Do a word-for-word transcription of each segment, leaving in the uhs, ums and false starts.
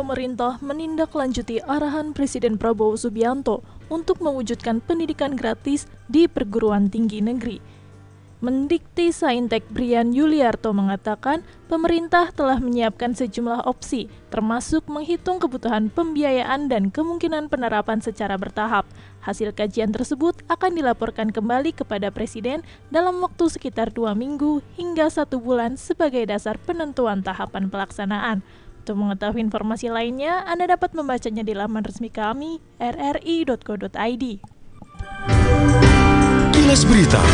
pemerintah menindaklanjuti arahan Presiden Prabowo Subianto untuk mewujudkan pendidikan gratis di perguruan tinggi negeri. Mendikti Saintek Brian Yuliarto mengatakan pemerintah telah menyiapkan sejumlah opsi, termasuk menghitung kebutuhan pembiayaan dan kemungkinan penerapan secara bertahap. Hasil kajian tersebut akan dilaporkan kembali kepada Presiden dalam waktu sekitar dua minggu hingga satu bulan sebagai dasar penentuan tahapan pelaksanaan. Untuk mengetahui informasi lainnya, Anda dapat membacanya di laman resmi kami, r r i dot co dot i d. Kilas Berita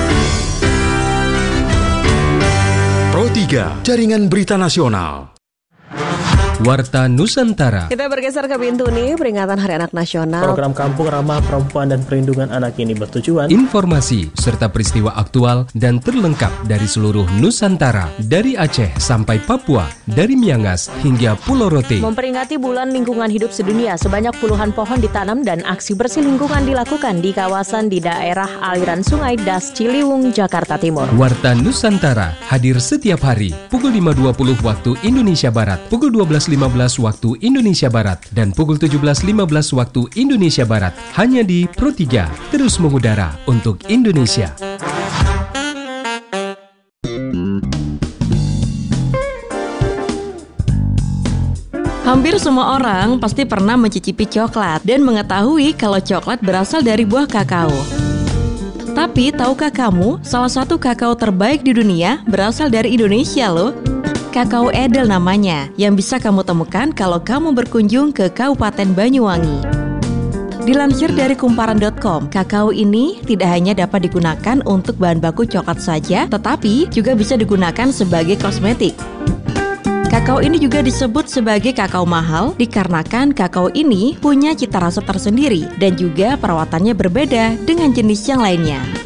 Pro tiga, Jaringan Berita Nasional. Warta Nusantara. Kita bergeser ke pintu nih, peringatan Hari Anak Nasional. Program Kampung Ramah Perempuan dan Perlindungan Anak ini bertujuan Informasi serta peristiwa aktual dan terlengkap dari seluruh Nusantara, dari Aceh sampai Papua, dari Miangas hingga Pulau Rote. Memperingati Bulan Lingkungan Hidup Sedunia, sebanyak puluhan pohon ditanam dan aksi bersih lingkungan dilakukan di kawasan di daerah aliran sungai Das Ciliwung, Jakarta Timur. Warta Nusantara hadir setiap hari pukul lima dua puluh waktu Indonesia Barat, pukul dua belas lima belas waktu Indonesia Barat, dan pukul tujuh belas lima belas waktu Indonesia Barat, hanya di Pro tiga, terus mengudara untuk Indonesia. Hampir semua orang pasti pernah mencicipi coklat dan mengetahui kalau coklat berasal dari buah kakao. Tapi tahukah kamu, salah satu kakao terbaik di dunia berasal dari Indonesia loh? Kakao Edel namanya, yang bisa kamu temukan kalau kamu berkunjung ke Kabupaten Banyuwangi. Dilansir dari kumparan dot com, kakao ini tidak hanya dapat digunakan untuk bahan baku coklat saja, tetapi juga bisa digunakan sebagai kosmetik. Kakao ini juga disebut sebagai kakao mahal dikarenakan kakao ini punya cita rasa tersendiri dan juga perawatannya berbeda dengan jenis yang lainnya.